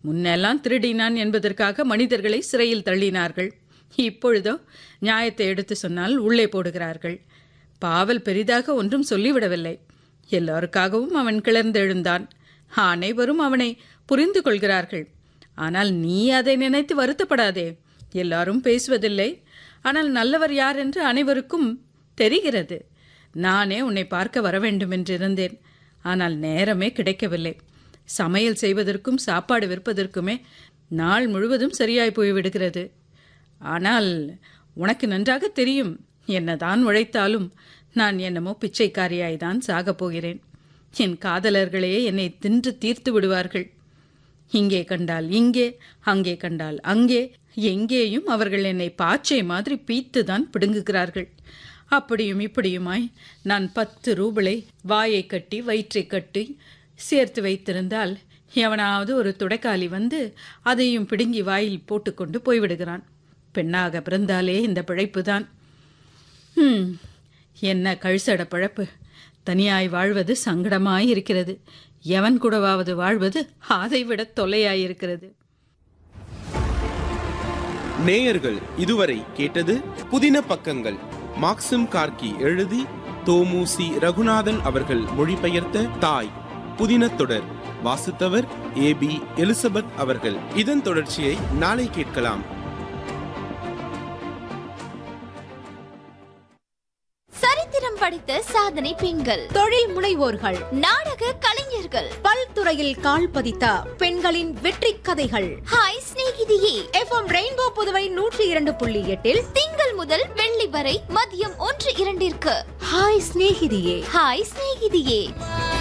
முன்னெல்லாம் திருடினான் என்பதற்காக மனிதர்களை சிறையில் தள்ளினார்கள். இப்பொழுதோ நியாயத்தை எடுத்து சொன்னால் உள்ளே போடுகிறார்கள். பாவல் பெரிதாக ஒன்றும் சொல்லிவிடவில்லை. எல்லோருக்காகவும் அவன் கிளர்ந்தெழுந்தான். அனைவரும் அவனை புரிந்து கொள்கிறார்கள். ஆனால் நீ அதை நினைத்து வருத்தப்படாதே. எல்லாரும் பேசுவதில்லை. ஆனால் நல்லவர் யார் என்று அனைவருக்கும் தெரிகிறது. நானே உன்னை பார்க்க வர வேண்டும் என்றிருந்தேன். ஆனால் நேரமே கிடைக்கவில்லை. சமையல் செய்வதற்கும் சாப்பாடு விற்பதற்குமே நாள் முழுவதும் சரியாய் போய்விடுகிறது. ஆனால் உனக்கு நன்றாக தெரியும், என்னதான் உழைத்தாலும் நான் என்னமோ பிச்சைக்காரியாய்தான் சாகப் போகிறேன். என் காதலர்களே என்னை தின்று தீர்த்து விடுவார்கள். இங்கே கண்டால் இங்கே, அங்கே கண்டால் அங்கே, எங்கேயும் அவர்கள் என்னை பாச்சை மாதிரி பீத்துதான் பிடுங்குகிறார்கள். அப்படியும் இப்படியுமாய் நான் 10 ரூபாயை வாயை கட்டி வயிற்றை கட்டி சேர்த்து வைத்திருந்தால் எவனாவது ஒரு துடைக்காலி வந்து அதையும் பிடுங்கி வாயில் போட்டுக்கொண்டு போய்விடுகிறான். பெண்ணாக பிறந்தாலே இந்த பிழைப்பு தான். என்ன கழுசட பிழப்பு! தனியாய் வாழ்வது சங்கடமாயிருக்கிறது. எவன் கூடவாவது வாழ்வது அதைவிட தொல்லையாயிருக்கிறது. நேயர்கள் இதுவரை கேட்டது புதின பக்கங்கள். மாக்சிம் கார்கி எழுதி தோமுசி ரகுநாதன் அவர்கள் மொழிபெயர்த்த தாய் புதின தொடர். வாசித்தவர் AB எலிசபெத் அவர்கள். இதன் தொடர்ச்சியை நாளை கேட்கலாம். சரித்திரம் படித்த சாதனை பெண்கள், தொழில் முனைவோர்கள், நாடக கலைஞர்கள், பல்துறையில் கால் பதித்த பெண்களின் வெற்றி கதைகள். ஹாய் சிநேகிதியே. FM ரெயின்போ புதுவை 102.8 திங்கள் முதல் வெள்ளி வரை மதியம் 1-2 ஹாய் சிநேகிதியே. ஹாய் சிநேகிதியே.